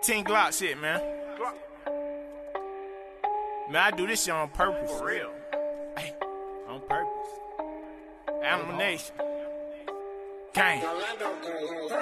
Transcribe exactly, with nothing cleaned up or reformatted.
Ten Glock shit, man. Man, I do this shit on purpose. For real. Hey, on purpose. Animal Nation. Gang.